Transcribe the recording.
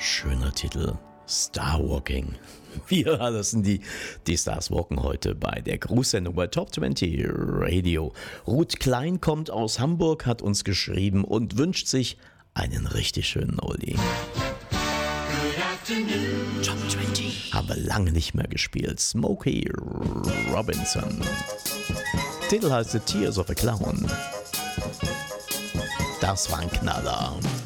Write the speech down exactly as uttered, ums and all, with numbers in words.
Schöner Titel. Starwalking. Wir lassen die, die Stars walken heute bei der Grußsendung bei Top zwanzig Radio. Ruth Klein kommt aus Hamburg, hat uns geschrieben und wünscht sich einen richtig schönen Oldie. Top zwanzig. Haben wir lange nicht mehr gespielt. Smokey Robinson. Titel heißt The Tears of a Clown. Das war ein Knaller.